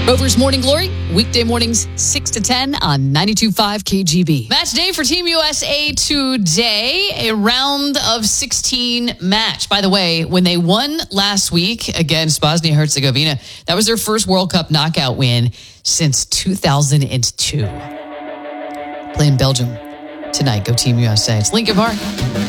Rover's Morning Glory, weekday mornings 6 to 10 on 92.5 KGB. Match day for Team USA today, a round of 16 match. By the way, when they won last week against Bosnia-Herzegovina, that was their first World Cup knockout win since 2002. Playing Belgium tonight. Go Team USA. It's Lincoln Park.